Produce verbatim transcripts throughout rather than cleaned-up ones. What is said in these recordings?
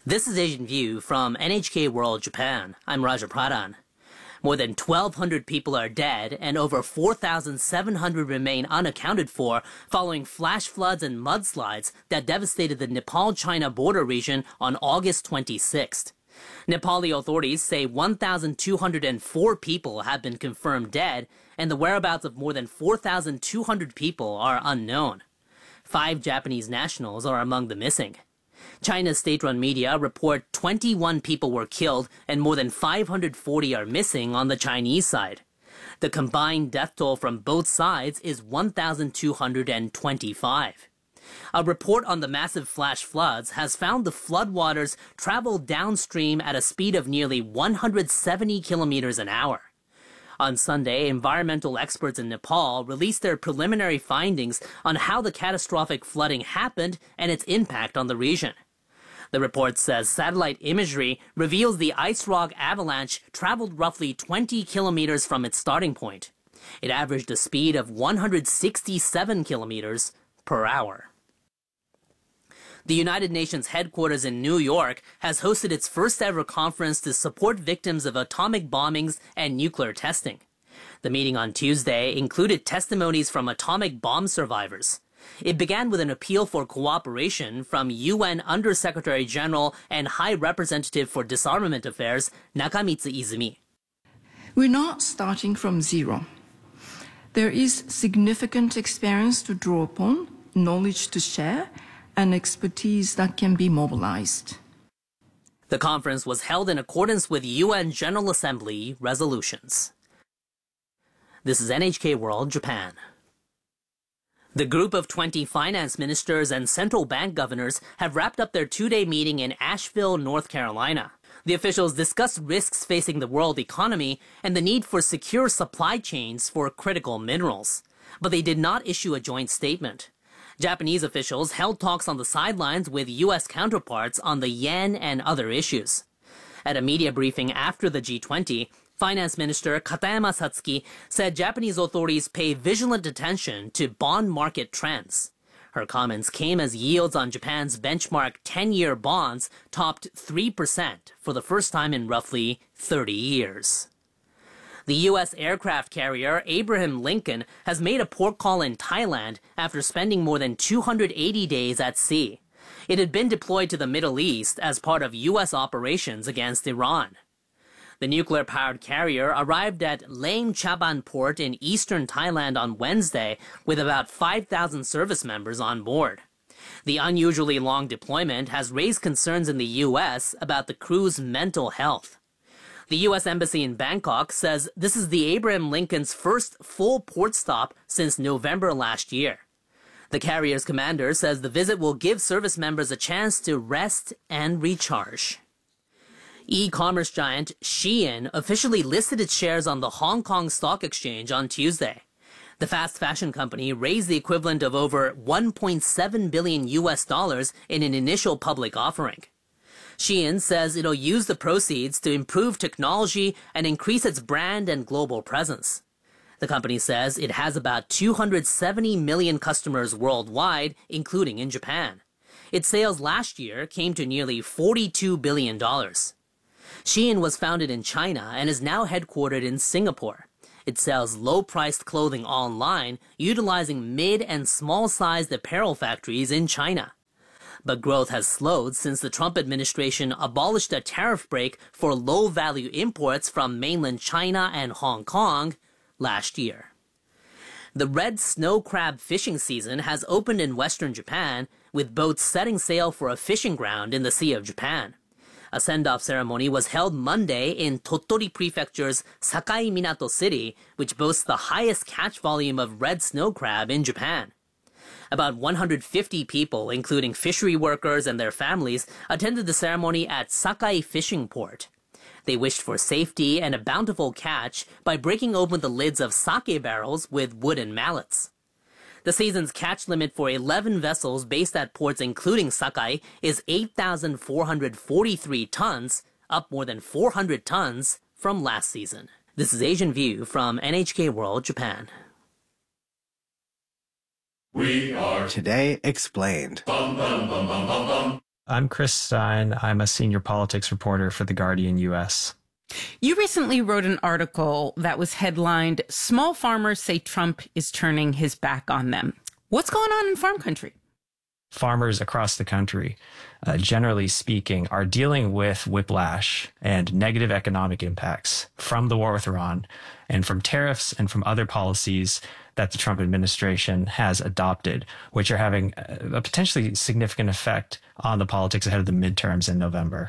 This is Asian View from N H K World Japan. I'm Raja Pradhan. More than twelve hundred people are dead and over four thousand seven hundred remain unaccounted for following flash floods and mudslides that devastated the Nepal-China border region on August twenty-sixth. Nepali authorities say one thousand two hundred four people have been confirmed dead and the whereabouts of more than four thousand two hundred people are unknown. Five Japanese nationals are among the missing. China's state-run media report twenty-one people were killed and more than five hundred forty are missing on the Chinese side. The combined death toll from both sides is one thousand two hundred twenty-five. A report on the massive flash floods has found the floodwaters traveled downstream at a speed of nearly one hundred seventy kilometers an hour. On Sunday, environmental experts in Nepal released their preliminary findings on how the catastrophic flooding happened and its impact on the region. The report says satellite imagery reveals the ice rock avalanche traveled roughly twenty kilometers from its starting point. It averaged a speed of one hundred sixty-seven kilometers per hour. The United Nations headquarters in New York has hosted its first ever conference to support victims of atomic bombings and nuclear testing. The meeting on Tuesday included testimonies from atomic bomb survivors. It began with an appeal for cooperation from U N Undersecretary General and High Representative for Disarmament Affairs, Nakamitsu Izumi. We're not starting from zero. There is significant experience to draw upon, knowledge to share, and expertise that can be mobilized. The conference was held in accordance with U N General Assembly resolutions. This is N H K World Japan. The group of twenty finance ministers and central bank governors have wrapped up their two-day meeting in Asheville, North Carolina. The officials discussed risks facing the world economy and the need for secure supply chains for critical minerals. But they did not issue a joint statement. Japanese officials held talks on the sidelines with U S counterparts on the yen and other issues. At a media briefing after the G twenty, Finance Minister Katayama Satsuki said Japanese authorities pay vigilant attention to bond market trends. Her comments came as yields on Japan's benchmark ten-year bonds topped three percent for the first time in roughly thirty years. The U S aircraft carrier Abraham Lincoln has made a port call in Thailand after spending more than two hundred eighty days at sea. It had been deployed to the Middle East as part of U S operations against Iran. The nuclear-powered carrier arrived at Laem Chaban port in eastern Thailand on Wednesday with about five thousand service members on board. The unusually long deployment has raised concerns in the U S about the crew's mental health. The U S Embassy in Bangkok says this is the Abraham Lincoln's first full port stop since November last year. The carrier's commander says the visit will give service members a chance to rest and recharge. E-commerce giant Shein officially listed its shares on the Hong Kong Stock Exchange on Tuesday. The fast fashion company raised the equivalent of over one point seven billion U S dollars in an initial public offering. Shein says it'll use the proceeds to improve technology and increase its brand and global presence. The company says it has about two hundred seventy million customers worldwide, including in Japan. Its sales last year came to nearly forty-two billion dollars. Shein was founded in China and is now headquartered in Singapore. It sells low-priced clothing online, utilizing mid- and small-sized apparel factories in China. But growth has slowed since the Trump administration abolished a tariff break for low-value imports from mainland China and Hong Kong last year. The red snow crab fishing season has opened in western Japan, with boats setting sail for a fishing ground in the Sea of Japan. A send-off ceremony was held Monday in Tottori Prefecture's Sakai Minato City, which boasts the highest catch volume of red snow crab in Japan. About one hundred fifty people, including fishery workers and their families, attended the ceremony at Sakai Fishing Port. They wished for safety and a bountiful catch by breaking open the lids of sake barrels with wooden mallets. The season's catch limit for eleven vessels based at ports including Sakai is eight thousand four hundred forty-three tons, up more than four hundred tons from last season. This is Asian View from N H K World Japan. We are Today Explained. Bum, bum, bum, bum, bum, bum. I'm Chris Stein. I'm a senior politics reporter for The Guardian U S. You recently wrote an article that was headlined, "Small Farmers Say Trump is Turning His Back on Them." What's going on in farm country? Farmers across the country, uh, generally speaking, are dealing with whiplash and negative economic impacts from the war with Iran and from tariffs and from other policies that the Trump administration has adopted, which are having a potentially significant effect on the politics ahead of the midterms in November.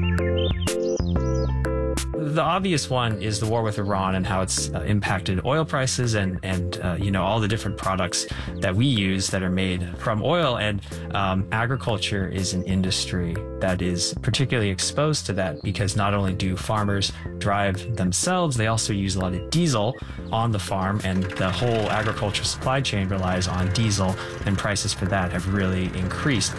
The obvious one is the war with Iran and how it's uh, impacted oil prices and, and uh, you know, all the different products that we use that are made from oil. And um, agriculture is an industry that is particularly exposed to that because not only do farmers drive themselves, they also use a lot of diesel on the farm, and the whole agricultural supply chain relies on diesel, and prices for that have really increased.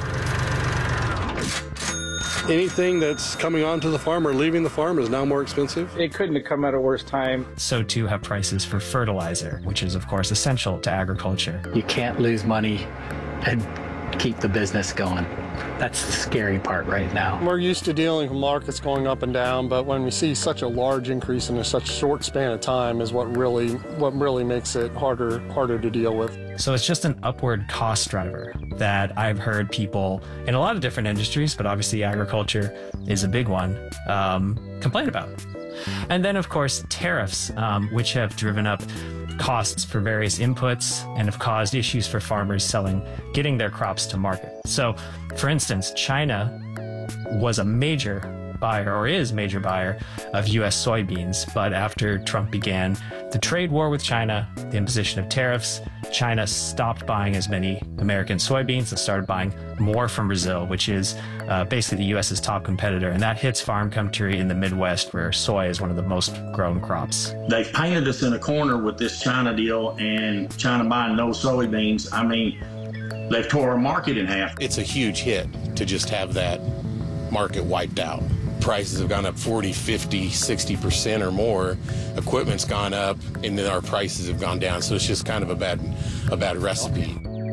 Anything that's coming onto the farm or leaving the farm is now more expensive. It couldn't have come at a worse time. So too have prices for fertilizer, which is of course essential to agriculture. You can't lose money and keep the business going. That's the scary part right now. We're used to dealing with markets going up and down, but when we see such a large increase in a such short span of time is what really what really makes it harder harder to deal with. So it's just an upward cost driver that I've heard people in a lot of different industries, but obviously agriculture is a big one, um, complain about. And then, of course, tariffs, um, which have driven up costs for various inputs and have caused issues for farmers selling, getting their crops to market. So, for instance, China was a major buyer, or is major buyer, of U S soybeans. But after Trump began the trade war with China, the imposition of tariffs, China stopped buying as many American soybeans and started buying more from Brazil, which is uh, basically the US's top competitor. And that hits farm country in the Midwest, where soy is one of the most grown crops. They've painted us in a corner with this China deal and China buying no soybeans. I mean, they've tore our market in half. It's a huge hit to just have that market wiped out. Prices have gone up forty, fifty, sixty percent or more. Equipment's gone up, and then our prices have gone down. So it's just kind of a bad, a bad recipe.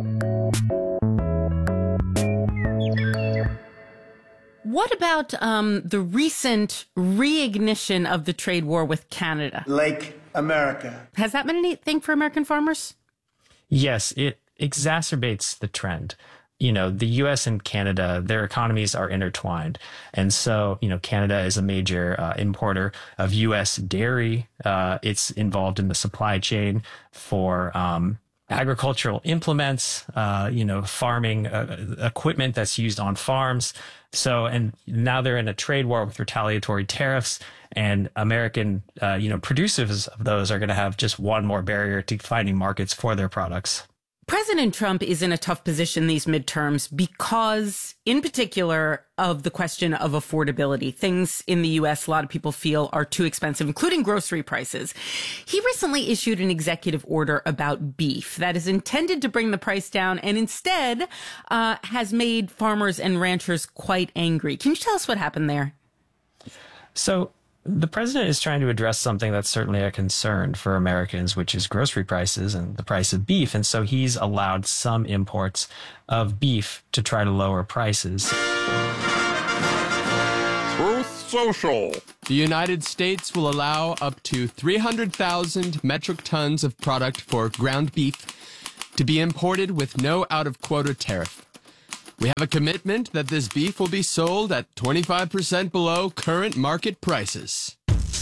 What about um, the recent reignition of the trade war with Canada? Like America. Has that been anything for American farmers? Yes, it exacerbates the trend. You know, the U S and Canada, their economies are intertwined. And so, you know, Canada is a major uh, importer of U S dairy. Uh, it's involved in the supply chain for um, agricultural implements, uh, you know, farming uh, equipment that's used on farms. So, and now they're in a trade war with retaliatory tariffs, and American, uh, you know, producers of those are going to have just one more barrier to finding markets for their products. President Trump is in a tough position these midterms because, in particular, of the question of affordability. Things in the U S a lot of people feel are too expensive, including grocery prices. He recently issued an executive order about beef that is intended to bring the price down and instead uh, has made farmers and ranchers quite angry. Can you tell us what happened there? So the president is trying to address something that's certainly a concern for Americans, which is grocery prices and the price of beef. And so he's allowed some imports of beef to try to lower prices. Truth Social. The United States will allow up to three hundred thousand metric tons of product for ground beef to be imported with no out-of-quota tariff. We have a commitment that this beef will be sold at twenty-five percent below current market prices.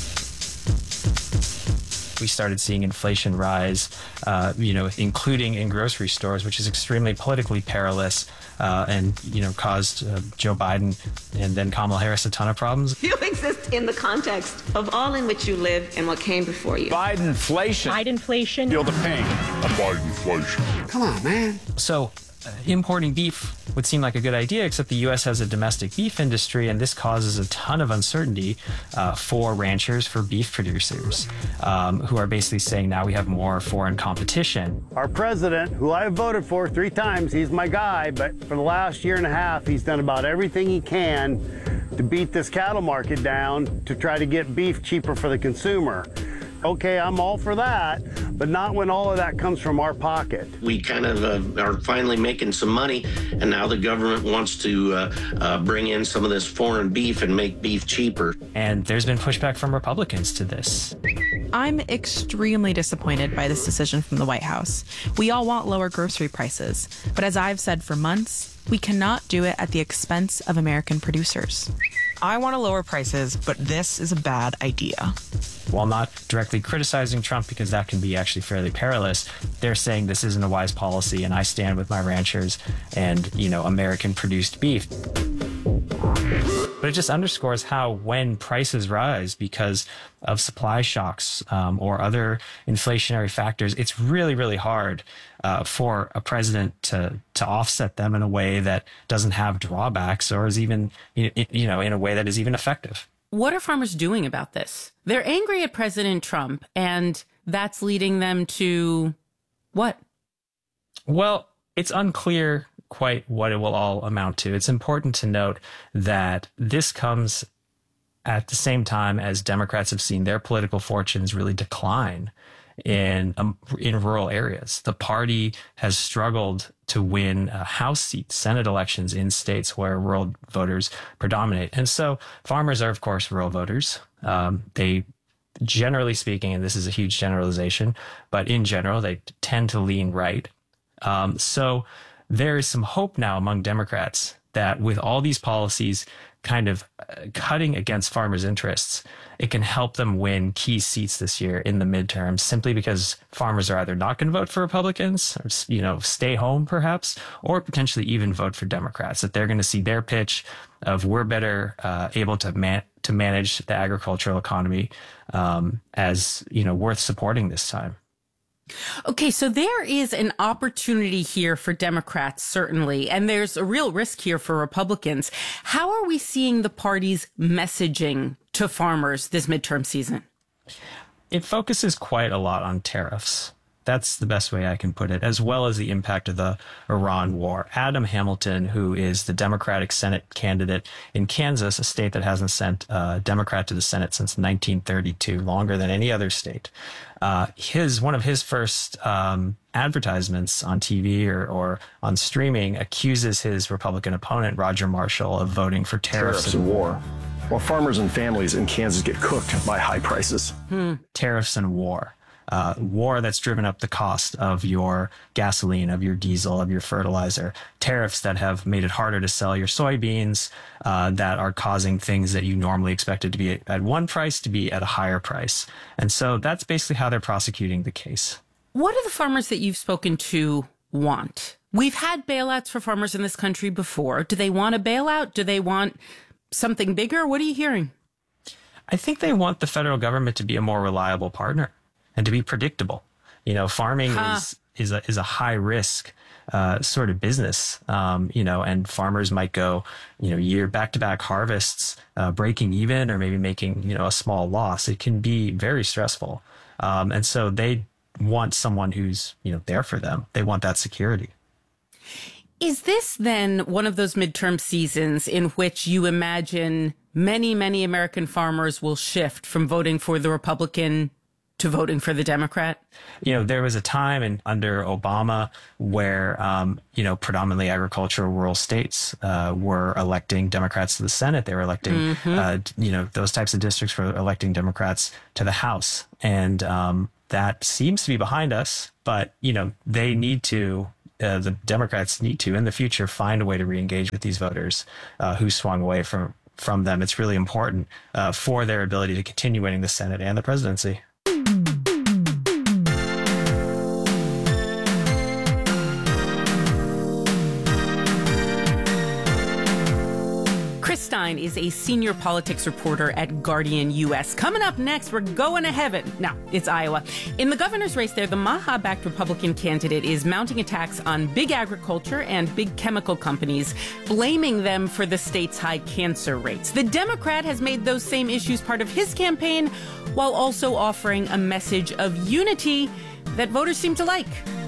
We started seeing inflation rise, uh, you know, including in grocery stores, which is extremely politically perilous uh, and, you know, caused uh, Joe Biden and then Kamala Harris a ton of problems. You exist in the context of all in which you live and what came before you. Bidenflation. Bidenflation. Feel the pain of Bidenflation. Come on, man. So uh, importing beef would seem like a good idea, except the U S has a domestic beef industry, and this causes a ton of uncertainty uh, for ranchers, for beef producers, um, who are basically saying now we have more foreign competition. Our president, who I have voted for three times, he's my guy, but for the last year and a half, he's done about everything he can to beat this cattle market down to try to get beef cheaper for the consumer. Okay, I'm all for that, but not when all of that comes from our pocket. We kind of uh, are finally making some money, and now the government wants to uh, uh, bring in some of this foreign beef and make beef cheaper. And there's been pushback from Republicans to this. I'm extremely disappointed by this decision from the White House. We all want lower grocery prices, but as I've said for months, we cannot do it at the expense of American producers. I want to lower prices, but this is a bad idea. While not directly criticizing Trump, because that can be actually fairly perilous, they're saying this isn't a wise policy, and I stand with my ranchers and, you know, American-produced beef. But it just underscores how when prices rise because of supply shocks um, or other inflationary factors, it's really, really hard uh, for a president to to offset them in a way that doesn't have drawbacks or is even, you know, in a way that is even effective. What are farmers doing about this? They're angry at President Trump, and that's leading them to what? Well, it's unclear quite what it will all amount to. It's important to note that this comes at the same time as Democrats have seen their political fortunes really decline in um, in rural areas. The party has struggled to win uh, House seats, Senate elections in states where rural voters predominate. And so farmers are, of course, rural voters. Um, they, generally speaking, and this is a huge generalization, but in general, they tend to lean right. Um, so there is some hope now among Democrats that with all these policies kind of cutting against farmers' interests, it can help them win key seats this year in the midterms, simply because farmers are either not going to vote for Republicans, or, you know, stay home perhaps, or potentially even vote for Democrats, that they're going to see their pitch of we're better uh, able to man- to manage the agricultural economy um, as, you know, worth supporting this time. Okay, so there is an opportunity here for Democrats, certainly, and there's a real risk here for Republicans. How are we seeing the party's messaging to farmers this midterm season? It focuses quite a lot on tariffs. That's the best way I can put it, as well as the impact of the Iran war. Adam Hamilton, who is the Democratic Senate candidate in Kansas, a state that hasn't sent a Democrat to the Senate since nineteen thirty-two, longer than any other state. Uh, his one of his first um, advertisements on T V or, or on streaming accuses his Republican opponent, Roger Marshall, of voting for tariffs, tariffs and war, while farmers and families in Kansas get cooked by high prices. Hmm. Tariffs and war. Uh, war that's driven up the cost of your gasoline, of your diesel, of your fertilizer. Tariffs that have made it harder to sell your soybeans, uh, that are causing things that you normally expected to be at one price to be at a higher price. And so that's basically how they're prosecuting the case. What do the farmers that you've spoken to want? We've had bailouts for farmers in this country before. Do they want a bailout? Do they want something bigger? What are you hearing? I think they want the federal government to be a more reliable partner and to be predictable. You know, farming huh. is is a is a high risk uh, sort of business. Um, you know, and farmers might go, you know, year back to back harvests, uh, breaking even, or maybe making, you know, a small loss. It can be very stressful, um, and so they want someone who's, you know, there for them. They want that security. Is this then one of those midterm seasons in which you imagine many, many American farmers will shift from voting for the Republican to voting for the Democrat? You know, there was a time in under Obama where, um, you know, predominantly agricultural rural states uh, were electing Democrats to the Senate. They were electing, mm-hmm. uh, you know, those types of districts were electing Democrats to the House. And um, that seems to be behind us. But, you know, they need to, uh, the Democrats need to, in the future, find a way to reengage with these voters uh, who swung away from, from them. It's really important uh, for their ability to continue winning the Senate and the presidency. Chris Stein is a senior politics reporter at Guardian U S. Coming up next, we're going to heaven. No, it's Iowa. In the governor's race there, the Maha-backed Republican candidate is mounting attacks on big agriculture and big chemical companies, blaming them for the state's high cancer rates. The Democrat has made those same issues part of his campaign, while also offering a message of unity that voters seem to like.